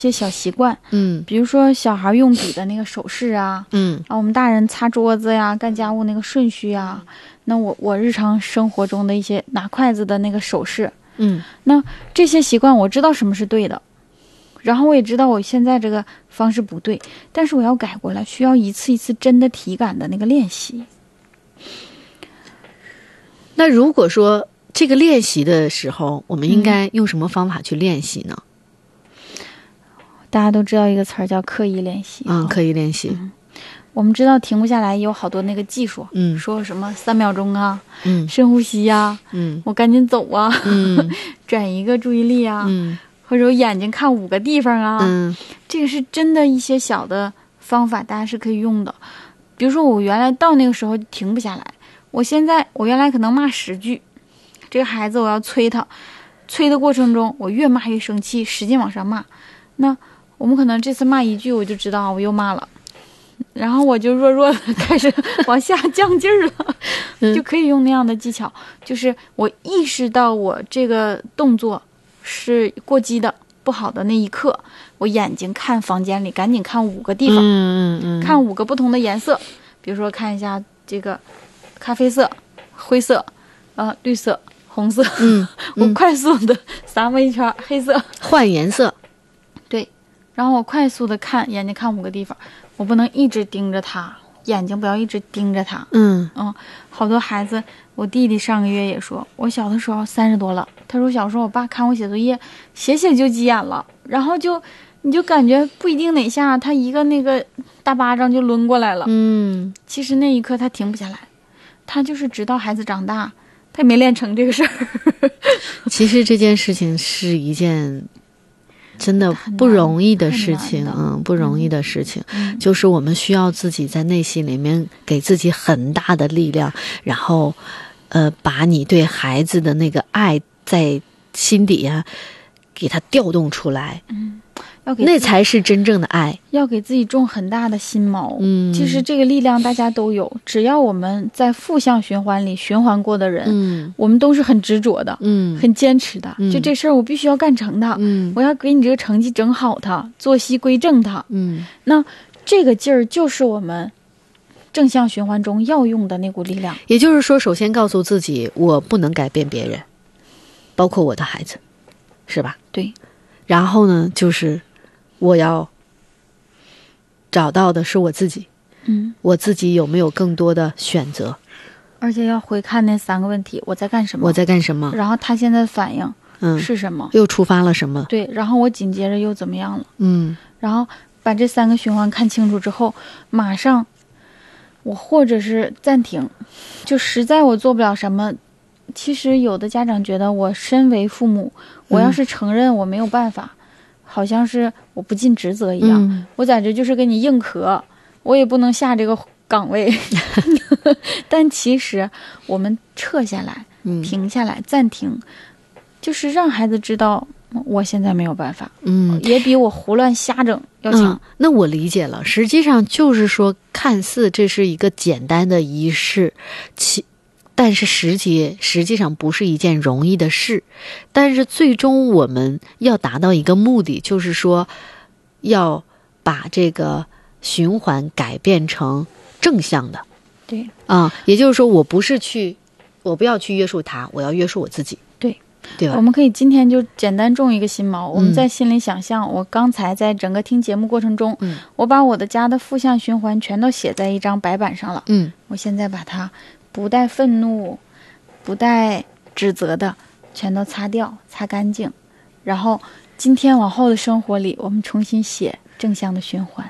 些小习惯，比如说小孩用笔的那个手势啊，然后我们大人擦桌子呀、干家务那个顺序啊，那我日常生活中的一些拿筷子的那个手势，那这些习惯我知道什么是对的，然后我也知道我现在这个方式不对，但是我要改过来，需要一次一次真的体感的那个练习。 那如果说这个练习的时候，我们应该用什么方法去练习呢？ 大家都知道一个词儿叫刻意练习。 刻意练习。 我们知道停不下来有好多那个技术，说什么3秒钟啊，深呼吸啊，我赶紧走啊，转移个注意力啊，或者我眼睛看5个地方啊，这个是真的一些小的方法，大家是可以用的。比如说我原来到那个时候停不下来，我原来可能骂10句，这个孩子我要催他，催的过程中我越骂越生气，使劲往上骂，那我们可能这次骂1句我就知道我又骂了，然后我就弱的开始往下降劲儿了，就可以用那样的技巧，就是我意识到我这个动作是过激的不好的那一刻，我眼睛看房间里赶紧看5个地方，看5个不同的颜色，比如说看一下这个咖啡色、灰色、绿色、红色，我快速的撒一圈黑色， 换颜色， 对，然后我快速的眼睛看5个地方，我不能一直盯着它，眼睛不要一直盯着它。好多孩子，我弟弟上个月也说，我小的时候30多了，他说小时候我爸看我写作业，写就急眼了，然后你就感觉不一定哪下他一个那个大巴掌就抡过来了。其实那一刻他停不下来，他就是直到孩子长大，他也没练成这个事儿。 其实这件事情是一件真的不容易的事情，不容易的事情，就是我们需要自己在内心里面给自己很大的力量，然后把你对孩子的那个爱在心底下给它调动出来，那才是真正的爱， 要给自己种很大的心锚。其实这个力量大家都有，只要我们在负向循环里循环过的人，我们都是很执着的，很坚持的，就这事儿我必须要干成它，我要给你这个成绩整好它，作息归正它，那这个劲儿就是我们正向循环中要用的那股力量。 也就是说，首先告诉自己，我不能改变别人，包括我的孩子，是吧？ 对。 然后呢，就是我要找到的是我自己，我自己有没有更多的选择， 而且要回看那3个问题，我在干什么， 我在干什么， 然后他现在反应是什么， 又触发了什么， 对，然后我紧接着又怎么样了，然后把这3个循环看清楚之后，马上我或者是暂停，就实在我做不了什么。其实有的家长觉得我身为父母，我要是承认我没有办法，好像是我不尽职责一样，我在这就是给你硬壳，我也不能下这个岗位。但其实我们撤下来，停下来，暂停，就是让孩子知道我现在没有办法，也比我胡乱瞎整要强。 那我理解了，实际上就是说，看似这是一个简单的仪式，但是实际上不是一件容易的事，但是最终我们要达到一个目的，就是说要把这个循环改变成正向的。 对， 也就是说我不要去约束他，我要约束我自己。对吧？ 我们可以今天就简单种一个心锚，我们在心里想象，我刚才在整个听节目过程中，我把我的家的负向循环全都写在一张白板上了，我现在把它不带愤怒不带指责的全都擦掉，擦干净，然后今天往后的生活里我们重新写正向的循环。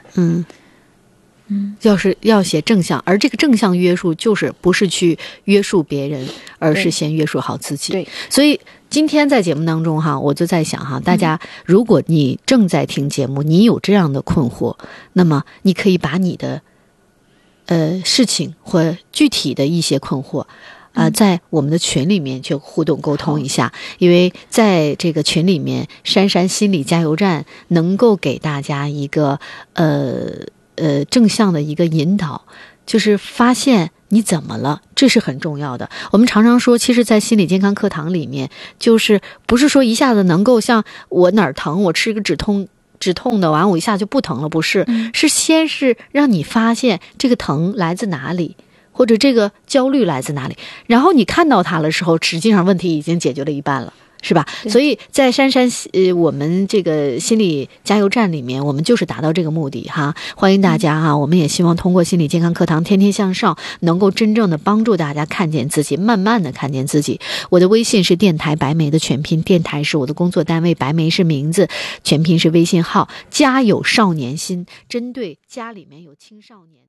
要写正向，而这个正向约束就是不是去约束别人，而是先约束好自己。 对， 所以今天在节目当中我就在想大家如果你正在听节目，你有这样的困惑，那么你可以把你的事情或具体的一些困惑在我们的群里面去互动沟通一下，因为在这个群里面，珊珊心理加油站能够给大家一个正向的一个引导，就是发现你怎么了，这是很重要的。我们常常说，其实在心理健康课堂里面，就是不是说一下子能够像我哪儿疼我吃一个止痛止痛的，完我一下就不疼了，不是，是先是让你发现这个疼来自哪里，或者这个焦虑来自哪里，然后你看到它的时候，实际上问题已经解决了一半了。是吧？所以在珊珊我们这个心理加油站里面，我们就是达到这个目的哈。欢迎大家哈，我们也希望通过心理健康课堂天天向上，能够真正的帮助大家看见自己，慢慢的看见自己。我的微信是电台白梅的全拼，电台是我的工作单位，白梅是名字，全拼是微信号。家有少年心，针对家里面有青少年。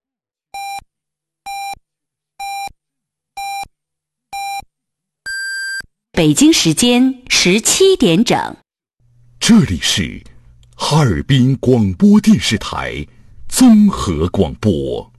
北京时间17点整， 这里是哈尔滨广播电视台综合广播。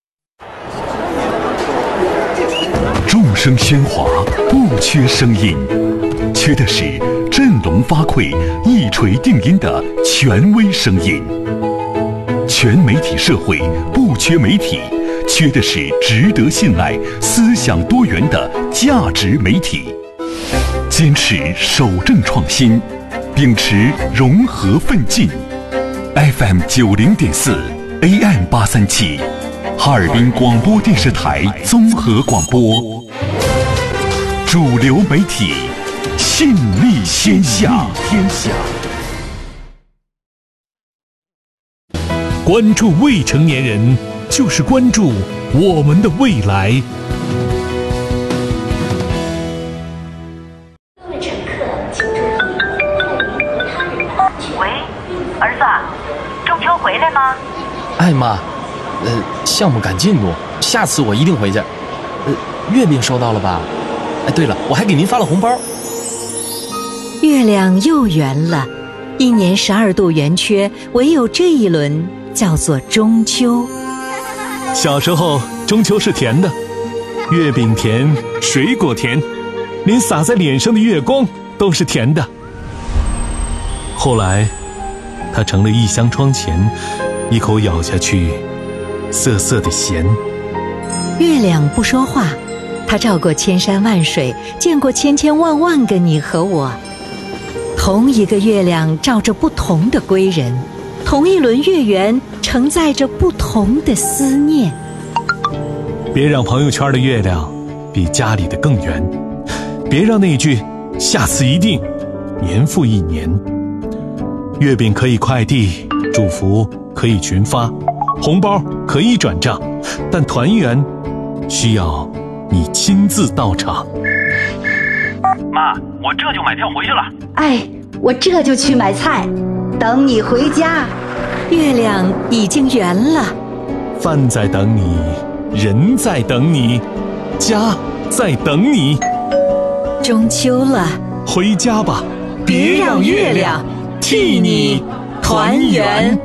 众声喧哗，不缺声音，缺的是振聋发聩、一锤定音的权威声音。全媒体社会不缺媒体，缺的是值得信赖、思想多元的价值媒体。坚持守正创新，秉持融合奋进。FM 90.4 AM 837，哈尔滨广播电视台综合广播，主流媒体，信力天下。 关注未成年人，就是关注我们的未来。 回来吗？ 哎妈，项目赶进度，下次我一定回去。月饼收到了吧？哎，对了，我还给您发了红包。 月亮又圆了，一年12度圆缺，唯有这一轮叫做中秋。 小时候中秋是甜的，月饼甜，水果甜，连洒在脸上的月光都是甜的。后来它成了一箱窗前，一口咬下去，涩涩的咸。 月亮不说话，它照过千山万水，见过千千万万个你和我。同一个月亮照着不同的归人，同一轮月圆承载着不同的思念。 别让朋友圈的月亮比家里的更圆，别让那句下次一定年复一年。月饼可以快递，祝福可以群发，红包可以转账，但团圆需要你亲自到场。 妈，我这就买票回去了。 哎，我这就去买菜，等你回家。 月亮已经圆了， 饭在等你，人在等你，家在等你。 中秋了， 回家吧，别让月亮替你团圆。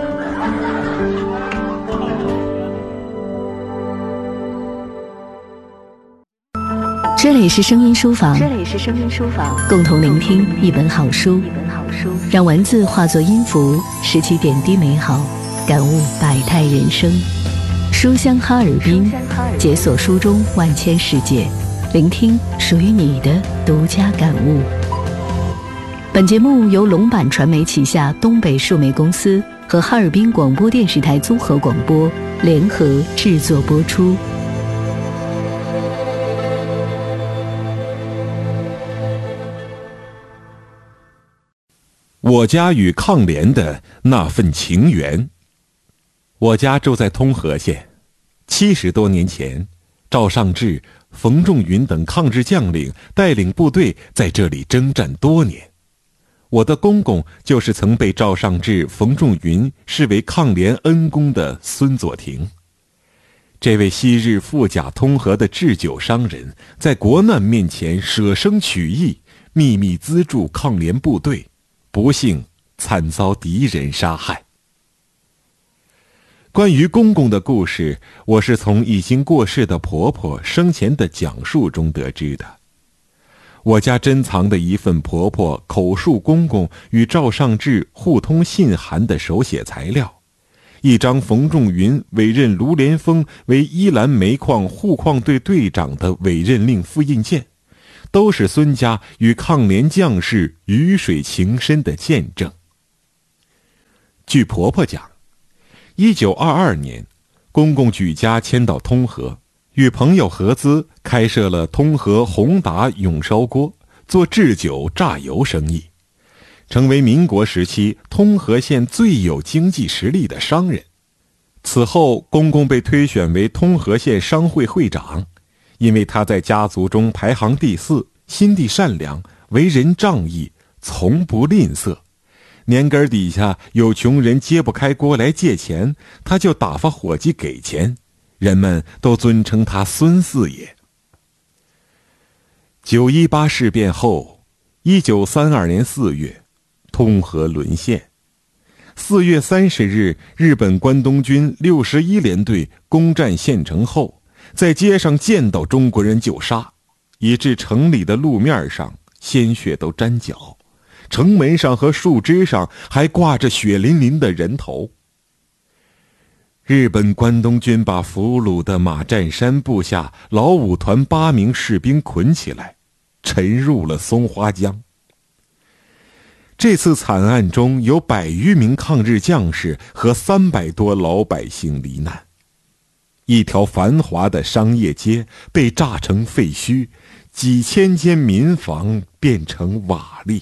这里是声音书房，共同聆听一本好书，让文字化作音符，拾起点滴美好，感悟百态人生。书香哈尔滨，解锁书中万千世界，聆听属于你的独家感悟。本节目由龙版传媒旗下东北数媒公司和哈尔滨广播电视台综合广播联合制作播出。 我家与抗联的那份情缘。我家住在通河县，70多年前，赵尚志、冯仲云等抗日将领带领部队在这里征战多年。我的公公就是曾被赵尚志、冯仲云视为抗联恩公的孙佐庭。这位昔日富甲通河的制酒商人，在国难面前舍生取义，秘密资助抗联部队，不幸惨遭敌人杀害。关于公公的故事，我是从已经过世的婆婆生前的讲述中得知的。我家珍藏的一份婆婆口述公公与赵尚志互通信函的手写材料，一张冯仲云委任卢连峰为依兰煤矿护矿队队长的委任令复印件，都是孙家与抗联将士鱼水情深的见证。 据婆婆讲，1922年，公公举家迁到通河，与朋友合资开设了通河宏达永烧锅，做制酒榨油生意，成为民国时期通河县最有经济实力的商人。此后，公公被推选为通河县商会会长，因为他在家族中排行第4，心地善良，为人仗义，从不吝啬。年根底下有穷人揭不开锅来借钱，他就打发伙计给钱，人们都尊称他孙四爷。918事变后，1932年4月，通河沦陷。4月30日，日本关东军61联队攻占县城后，在街上见到中国人就杀，以致城里的路面上鲜血都沾脚，城门上和树枝上还挂着血淋淋的人头。日本关东军把俘虏的马占山部下老五团8名士兵捆起来，沉入了松花江。这次惨案中有100余名抗日将士和300多老百姓罹难，一条繁华的商业街被炸成废墟，几千间民房变成瓦砾。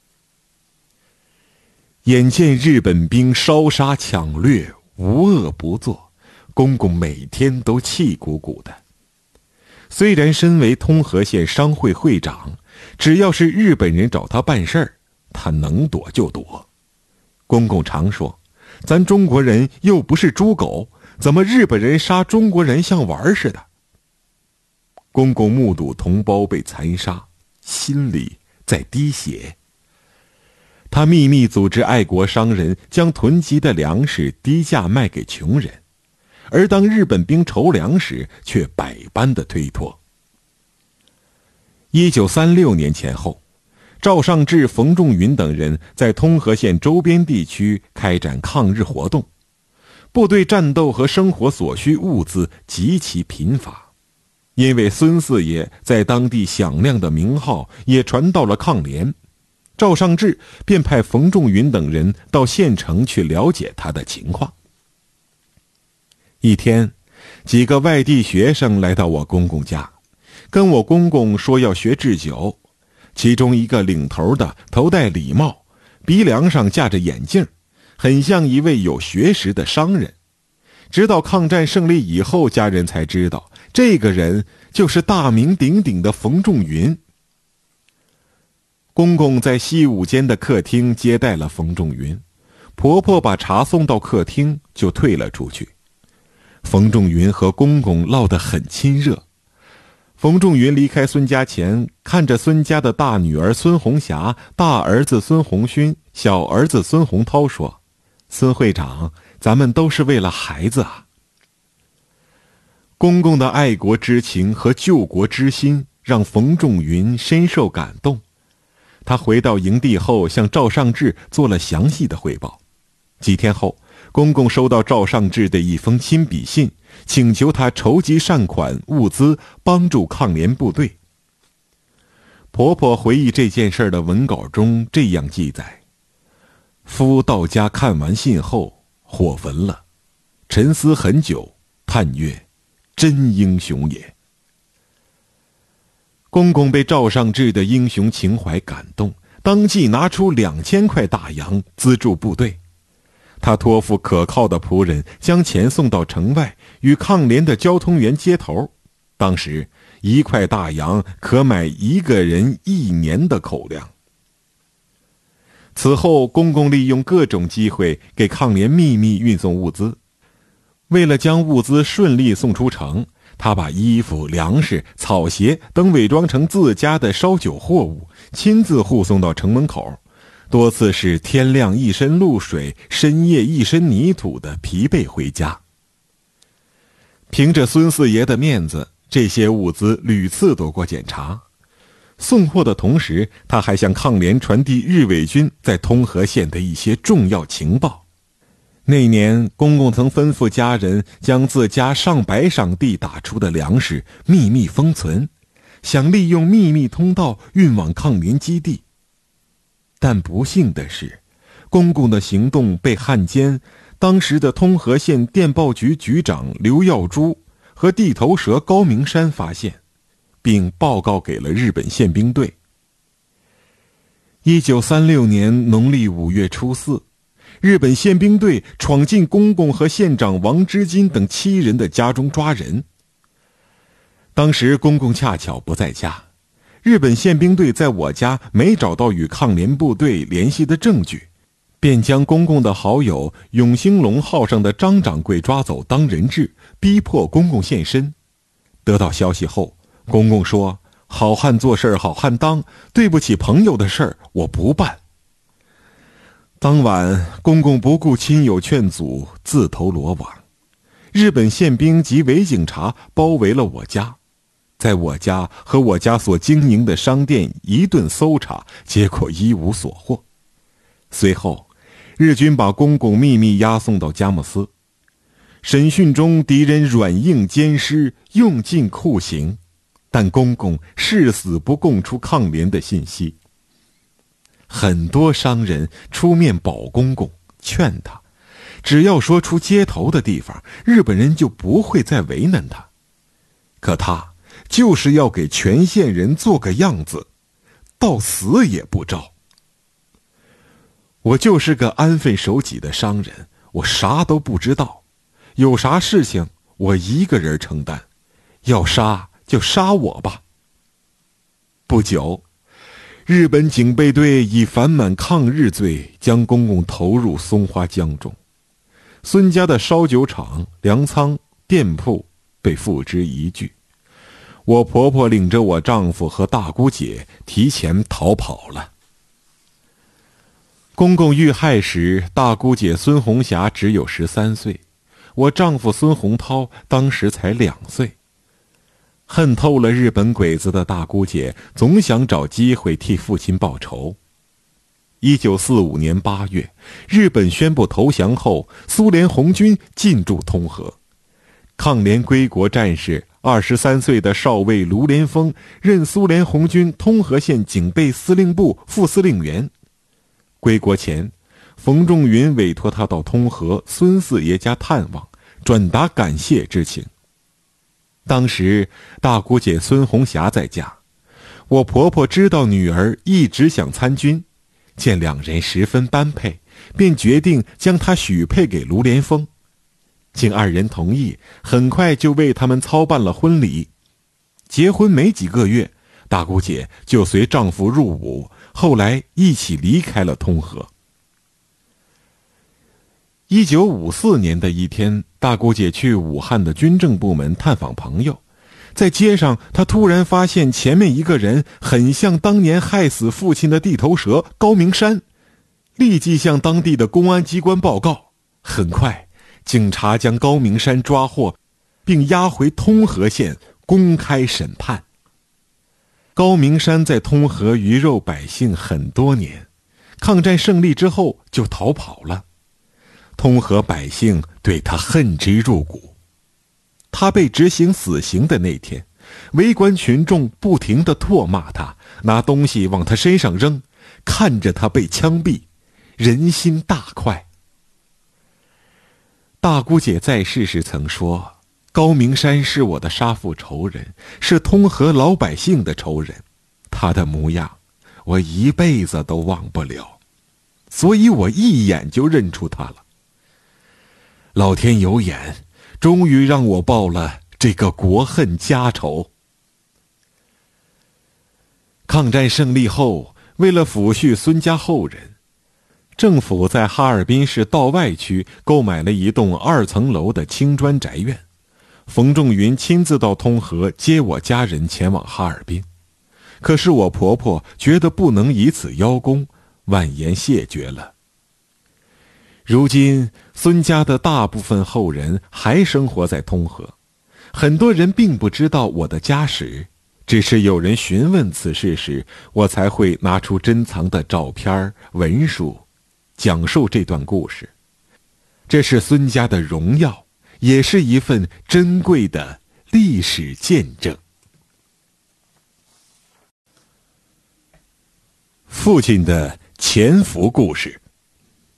眼见日本兵烧杀抢掠，无恶不作，公公每天都气鼓鼓的。虽然身为通河县商会会长，只要是日本人找他办事儿，他能躲就躲。公公常说，咱中国人又不是猪狗，怎么日本人杀中国人像玩似的？公公目睹同胞被残杀，心里在滴血。他秘密组织爱国商人将囤积的粮食低价卖给穷人，而当日本兵筹粮时，却百般的推脱。1936年前后，赵尚志、冯仲云等人在通河县周边地区开展抗日活动，部队战斗和生活所需物资极其贫乏。因为孙四爷在当地响亮的名号也传到了抗联，赵尚志便派冯仲云等人到县城去了解他的情况。一天，几个外地学生来到我公公家，跟我公公说要学制酒。其中一个领头的头戴礼帽，鼻梁上架着眼镜，很像一位有学识的商人。直到抗战胜利以后，家人才知道这个人就是大名鼎鼎的冯仲云。公公在西午间的客厅接待了冯仲云，婆婆把茶送到客厅就退了出去。冯仲云和公公唠得很亲热。冯仲云离开孙家前，看着孙家的大女儿孙红霞、大儿子孙红勋、小儿子孙洪涛说：“孙会长，咱们都是为了孩子啊。”公公的爱国之情和救国之心让冯仲云深受感动。他回到营地后，向赵尚志做了详细的汇报。几天后，公公收到赵尚志的一封亲笔信，请求他筹集善款物资，帮助抗联部队。婆婆回忆这件事的文稿中这样记载：夫到家看完信后，火焚了，沉思很久，叹曰：“真英雄也。”公公被赵尚志的英雄情怀感动，当即拿出2000块大洋资助部队。他托付可靠的仆人将钱送到城外，与抗联的交通员接头。当时1块大洋可买1个人1年的口粮。此后，公公利用各种机会给抗联秘密运送物资。为了将物资顺利送出城，他把衣服、粮食、草鞋等伪装成自家的烧酒货物，亲自护送到城门口，多次是天亮一身露水，深夜一身泥土的疲惫回家。凭着孙四爷的面子，这些物资屡次躲过检查。送货的同时，他还向抗联传递日伪军在通河县的一些重要情报。那年，公公曾吩咐家人将自家上百晌地打出的粮食秘密封存，想利用秘密通道运往抗联基地。但不幸的是， 公公的行动被汉奸、当时的通河县电报局局长刘耀珠和地头蛇高明山发现，并报告给了日本宪兵队。1936年农历5月初4，日本宪兵队闯进公公和县长王之金等7人的家中抓人。当时公公恰巧不在家，日本宪兵队在我家没找到与抗联部队联系的证据，便将公公的好友永兴隆号上的张掌柜抓走当人质，逼迫公公现身。得到消息后，公公说：“好汉做事好汉当，对不起朋友的事儿我不办。”当晚，公公不顾亲友劝阻，自投罗网。日本宪兵及伪警察包围了我家，在我家和我家所经营的商店一顿搜查，结果一无所获。随后，日军把公公秘密押送到佳木斯。审讯中，敌人软硬兼施，用尽酷刑，但公公誓死不供出抗联的信息。很多商人出面保公公，劝他，只要说出接头的地方，日本人就不会再为难他。可他就是要给全县人做个样子，到死也不招。我就是个安分守己的商人，我啥都不知道，有啥事情我一个人承担，要杀就杀我吧。不久，日本警备队以反满抗日罪将公公投入松花江中，孙家的烧酒厂、粮仓、店铺被付之一炬。我婆婆领着我丈夫和大姑姐提前逃跑了。公公遇害时，大姑姐孙红霞只有13岁，我丈夫孙洪涛当时才2岁。恨透了日本鬼子的大姑姐，总想找机会替父亲报仇。1945年8月，日本宣布投降后，苏联红军进驻通河。抗联归国战士23岁的少尉卢连峰任苏联红军通河县警备司令部副司令员。归国前，冯仲云委托他到通河孙四爷家探望，转达感谢之情。当时大姑姐孙红霞在家，我婆婆知道女儿一直想参军，见两人十分般配，便决定将她许配给卢连峰。经2人同意，很快就为他们操办了婚礼。结婚没几个月，大姑姐就随丈夫入伍，后来一起离开了通河。1954年的一天，大姑姐去武汉的军政部门探访朋友，在街上，她突然发现前面一个人很像当年害死父亲的地头蛇高明山，立即向当地的公安机关报告。很快，警察将高明山抓获，并押回通河县公开审判。高明山在通河鱼肉百姓很多年，抗战胜利之后就逃跑了。通河百姓对他恨之入骨。他被执行死刑的那天，围观群众不停地唾骂他，拿东西往他身上扔，看着他被枪毙，人心大快。大姑姐在世时曾说，高明山是我的杀父仇人，是通河老百姓的仇人，他的模样我一辈子都忘不了，所以我一眼就认出他了。老天有眼，终于让我报了这个国恨家仇。抗战胜利后，为了抚恤孙家后人，政府在哈尔滨市道外区购买了一栋2层楼的青砖宅院。冯仲云亲自到通河接我家人前往哈尔滨，可是我婆婆觉得不能以此邀功，婉言谢绝了。如今孙家的大部分后人还生活在通河，很多人并不知道我的家史，只是有人询问此事时，我才会拿出珍藏的照片文书，讲述这段故事。这是孙家的荣耀，也是一份珍贵的历史见证。父亲的潜伏故事。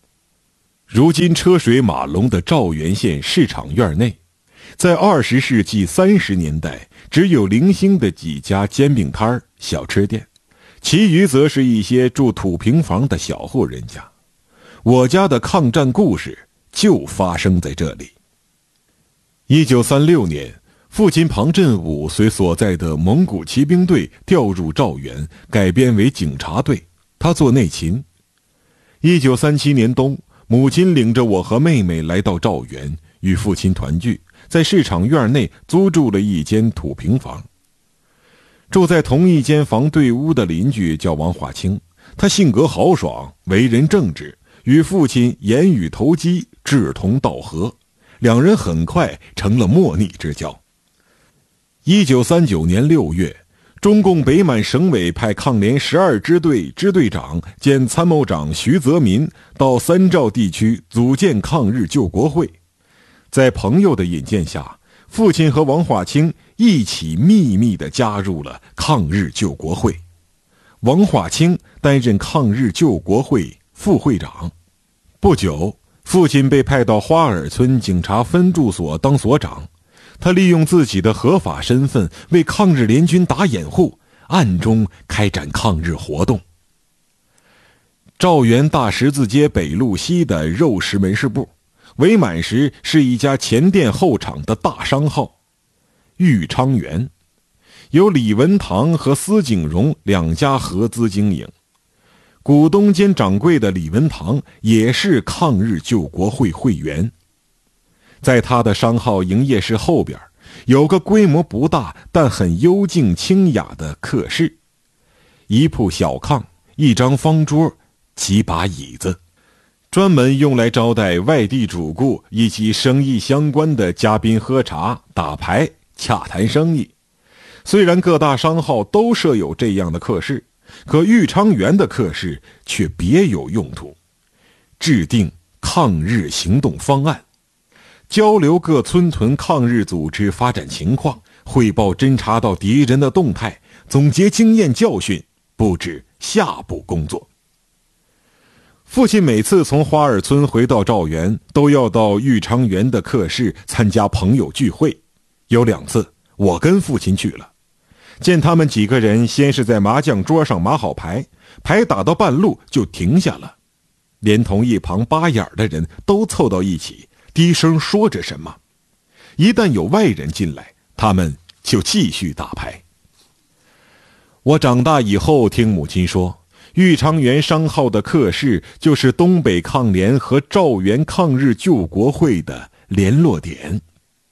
如今车水马龙的赵源县市场院内，在20世纪30年代只有零星的几家煎饼摊儿、小吃店，其余则是一些住土平房的小户人家。我家的抗战故事就发生在这里。1936年，父亲庞振武随所在的蒙古骑兵队调入赵源，改编为警察队，他做内勤。1937年冬，母亲领着我和妹妹来到赵源，与父亲团聚，在市场院内租住了一间土平房。住在同一间房对屋的邻居叫王化清，他性格豪爽，为人正直，与父亲言语投机，志同道合，两人很快成了莫逆之交。1939年6月，中共北满省委派抗联12支队支队长兼参谋长徐泽民到三赵地区组建抗日救国会。在朋友的引荐下，父亲和王化清一起秘密地加入了抗日救国会。王化清担任抗日救国会副会长。不久，父亲被派到花尔村警察分驻所当所长。他利用自己的合法身份为抗日联军打掩护，暗中开展抗日活动。赵源大十字街北路西的肉食门市部，伪满时是一家前店后厂的大商号裕昌园，由李文堂和司景荣两家合资经营。股东兼掌柜的李文堂也是抗日救国会会员。在他的商号营业室后边，有个规模不大但很幽静清雅的客室，一铺小炕，一张方桌，几把椅子，专门用来招待外地主顾以及生意相关的嘉宾喝茶、打牌、洽谈生意。虽然各大商号都设有这样的客室，可裕昌园的客室却别有用途，制定抗日行动方案，交流各村屯抗日组织发展情况，汇报侦察到敌人的动态，总结经验教训，布置下步工作。父亲每次从花尔村回到赵源，都要到裕昌园的客室参加朋友聚会。有2次，我跟父亲去了，见他们几个人先是在麻将桌上码好牌，牌打到半路就停下了，连同一旁扒眼的人都凑到一起，低声说着什么。一旦有外人进来，他们就继续打牌。我长大以后听母亲说，裕昌园商号的客室就是东北抗联和赵源抗日救国会的联络点。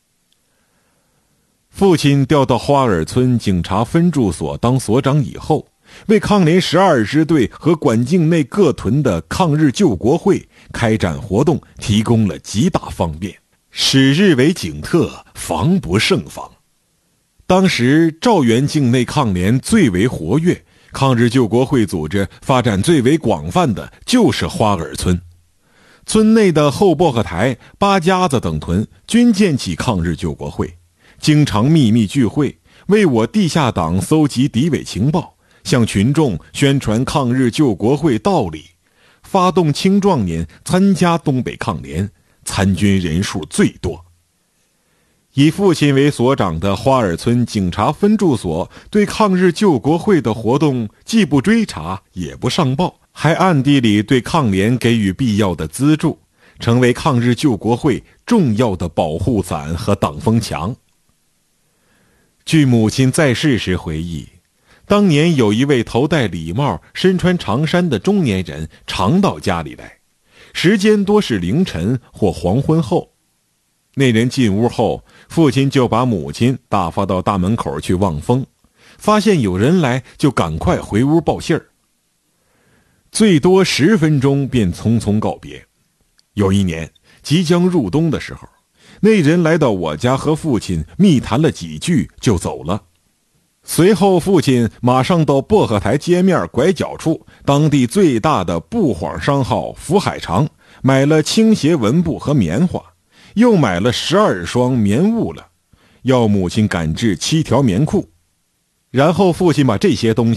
父亲调到花尔村警察分驻所当所长以后，为抗联12支队和管境内各屯的抗日救国会开展活动提供了极大方便，使日为警特，防不胜防。当时赵源境内抗联最为活跃，抗日救国会组织发展最为广泛的就是花尔村。村内的后薄荷台、八家子等屯均建起抗日救国会，经常秘密聚会，为我地下党搜集敌伪情报，向群众宣传抗日救国会道理，发动青壮年参加东北抗联，参军人数最多。以父亲为所长的花尔村警察分驻所对抗日救国会的活动既不追查也不上报，还暗地里对抗联给予必要的资助，成为抗日救国会重要的保护伞和挡风墙。据母亲在世时回忆，当年有一位头戴礼帽、身穿长衫的中年人常到家里来，时间多是凌晨或黄昏后。那人进屋后，父亲就把母亲打发到大门口去望风，发现有人来就赶快回屋报信儿，最多10分钟便匆匆告别。有一年即将入冬的时候，那人来到我家和父亲密谈了几句就走了。随后父亲马上到薄荷台街面拐角处当地最大的布幌商号福海长买了倾斜纹布和棉花，又买了12双棉物了，要母亲赶制7条棉裤。然后父亲把这些东西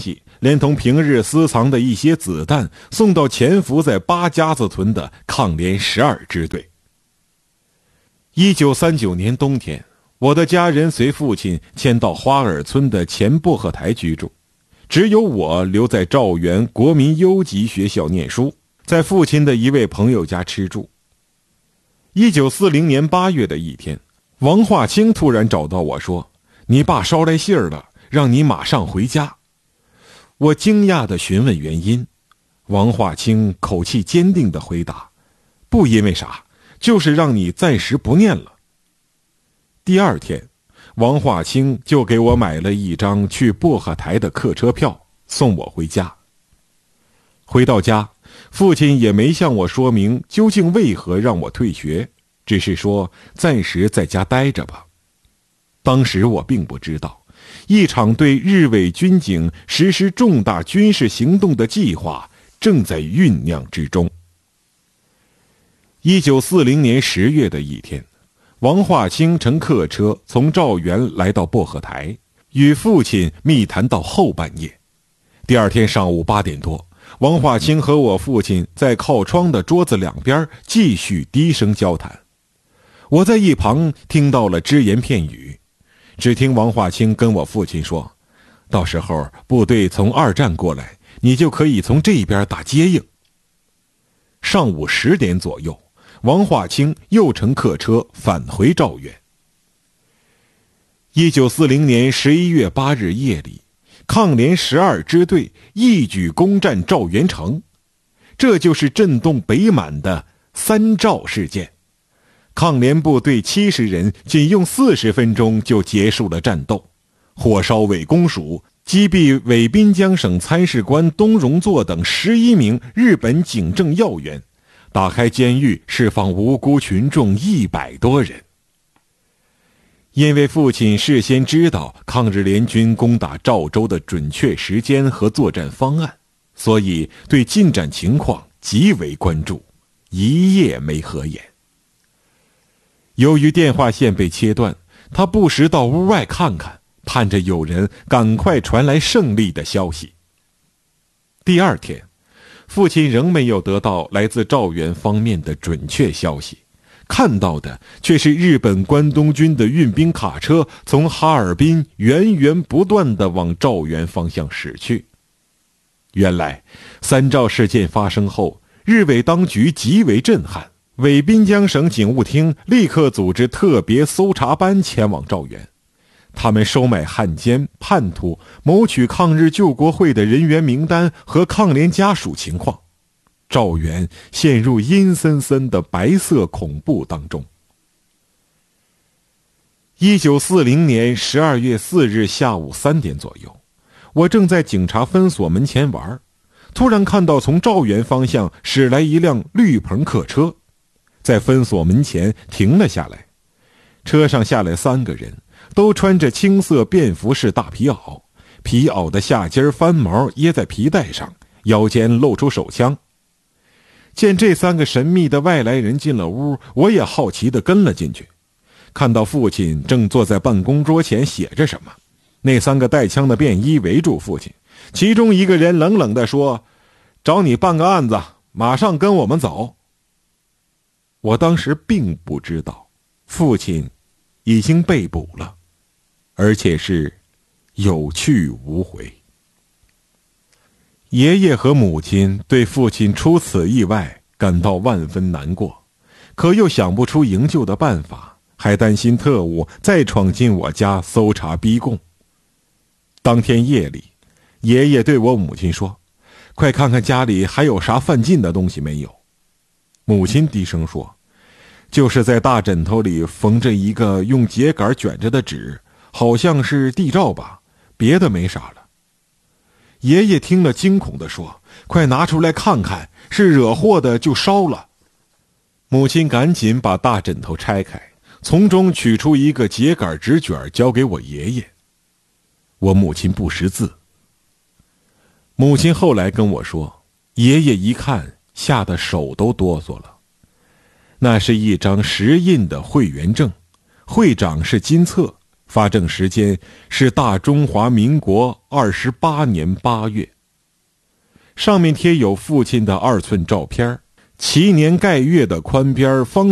连同平日私藏的一些子弹，送到潜伏在八家子屯的抗联12支队。1939年冬天，我的家人随父亲迁到花尔村的前薄荷台居住，只有我留在赵源国民优级学校念书，在父亲的一位朋友家吃住。1940年8月的一天，王化清突然找到我说：“你爸捎来信儿了，让你马上回家。”我惊讶地询问原因，王化清口气坚定地回答：“不因为啥，就是让你暂时不念了。”第二天，王化清就给我买了一张去薄荷台的客车票，送我回家。回到家，父亲也没向我说明究竟为何让我退学，只是说暂时在家待着吧。当时我并不知道，一场对日伪军警实施重大军事行动的计划正在酝酿之中。1940年10月的一天，王化清乘客车从赵源来到薄荷台，与父亲密谈到后半夜。第二天上午8点多，王化清和我父亲在靠窗的桌子两边继续低声交谈。我在一旁听到了只言片语，只听王化清跟我父亲说：“到时候部队从2站过来，你就可以从这边打接应。”上午10点左右，王化清又乘客车返回赵源。1940年11月8日夜里，抗联12支队一举攻占赵源城，这就是震动北满的3赵事件。抗联部队70人仅用40分钟就结束了战斗，火烧伪公署，击毙伪滨江省参事官东荣作等11名日本警政要员，打开监狱，释放无辜群众100多人。因为父亲事先知道抗日联军攻打赵州的准确时间和作战方案，所以对进展情况极为关注，一夜没合眼。由于电话线被切断，他不时到屋外看看，盼着有人赶快传来胜利的消息。第二天，父亲仍没有得到来自赵源方面的准确消息，看到的却是日本关东军的运兵卡车从哈尔滨源源不断地往赵源方向驶去。原来3赵事件发生后，日伪当局极为震撼，伪滨江省警务厅立刻组织特别搜查班前往赵源，他们收买汉奸叛徒，谋取抗日救国会的人员名单和抗联家属情况。赵源陷入阴森森的白色恐怖当中。1940年12月4日下午3点左右，我正在警察分所门前玩，突然看到从赵源方向驶来一辆绿棚客车，在分所门前停了下来。车上下来3个人，都穿着青色便服式大皮袄，皮袄的下襟翻毛掖在皮带上，腰间露出手枪。见这3个神秘的外来人进了屋，我也好奇地跟了进去。看到父亲正坐在办公桌前写着什么，那3个带枪的便衣围住父亲，其中一个人冷冷地说：“找你办个案子，马上跟我们走。”我当时并不知道，父亲已经被捕了，而且是有去无回。爷爷和母亲对父亲出此意外感到万分难过，可又想不出营救的办法，还担心特务再闯进我家搜查逼供。当天夜里，爷爷对我母亲说：“快看看家里还有啥犯禁的东西没有。”母亲低声说：“就是在大枕头里缝着一个用秸秆卷着的纸，好像是地照吧，别的没啥了。”爷爷听了惊恐地说：“快拿出来看看，是惹祸的就烧了。”母亲赶紧把大枕头拆开，从中取出一个秸秆纸卷交给我爷爷。我母亲不识字。母亲后来跟我说，爷爷一看吓得手都哆嗦了。那是一张实印的会员证，会长是金策， 发证时间是大中华民国28年8月。上面贴有父亲的2寸照片，7年盖月的宽边方